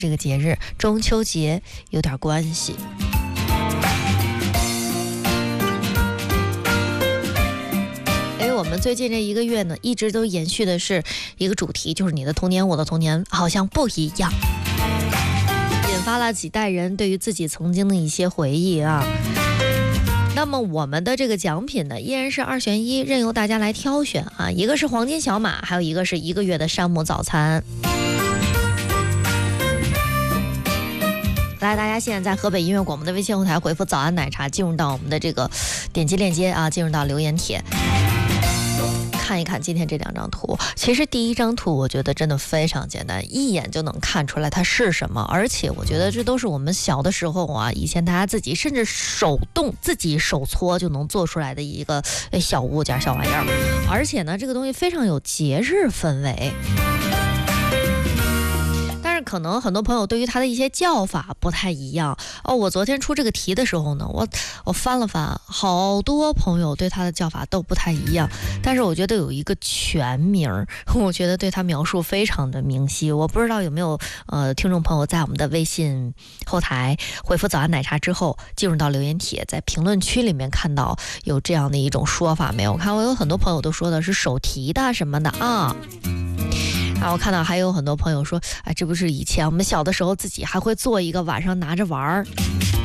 这个节日中秋节有点关系。我们最近这一个月呢，一直都延续的是一个主题，就是你的童年我的童年好像不一样，引发了几代人对于自己曾经的一些回忆啊。那么我们的这个奖品呢，依然是2选1，任由大家来挑选啊。一个是黄金小马，还有一个是1个月的山姆早餐。来，大家现在在河北音乐广播的微信后台回复早安奶茶，进入到我们的这个点击链接啊，进入到留言帖，看一看今天这2张图。其实第一张图我觉得真的非常简单，一眼就能看出来它是什么，而且我觉得这都是我们小的时候啊，以前大家自己甚至手动自己手搓就能做出来的一个小物件小玩意儿，而且呢这个东西非常有节日氛围。可能很多朋友对于它的一些叫法不太一样哦。我昨天出这个题的时候呢，我翻了翻，好多朋友对它的叫法都不太一样，但是我觉得有一个全名，我觉得对它描述非常的明晰。我不知道有没有听众朋友在我们的微信后台回复早安奶茶之后进入到留言帖，在评论区里面看到有这样的一种说法没有？我看我有很多朋友都说的是手提的什么的啊。我看到还有很多朋友说，哎，这不是以前我们小的时候自己还会做一个，晚上拿着玩儿。